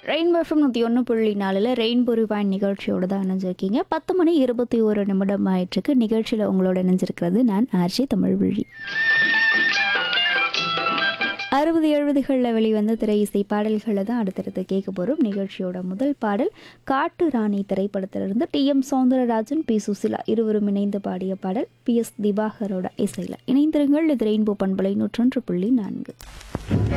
Rainbow FM 101.4 rainbow rewind நிகழ்ச்சியோட தான் இணைஞ்சிருக்கீங்க. 10:21 ஆயிட்டிருக்கு. நிகழ்ச்சியில் உங்களோட இணைஞ்சிருக்கிறது நான் ஆர்ஜே தமிழ்விழி. 60-70களில் வெளிவந்த திரை இசை பாடல்களை தான் அடுத்தடுத்து கேட்க போகிறோம். நிகழ்ச்சியோட முதல் பாடல் காட்டு ராணி திரைப்படத்திலிருந்து டி.எம். சௌந்தரராஜன், பி. சுசிலா இருவரும் இணைந்து பாடிய பாடல். பி.எஸ். திவாகரோட இசையில் இணைந்திருங்கள். இது ரெயின்போ பண்பலை 101.4.